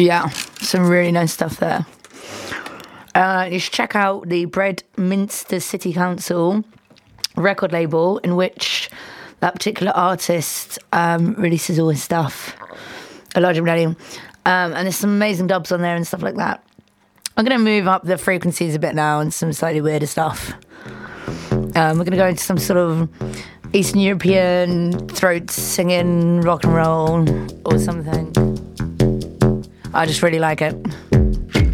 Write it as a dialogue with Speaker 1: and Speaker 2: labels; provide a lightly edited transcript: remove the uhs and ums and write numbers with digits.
Speaker 1: Yeah, some really nice stuff there. You should check out the Breadminster City Council record label, in which that particular artist releases all his stuff. Elijah Benelli. And there's some amazing dubs on there and stuff like that. I'm going to move up the frequencies a bit now and some slightly weirder stuff. We're going to go into some sort of Eastern European throat singing rock and roll or something. I just really like it.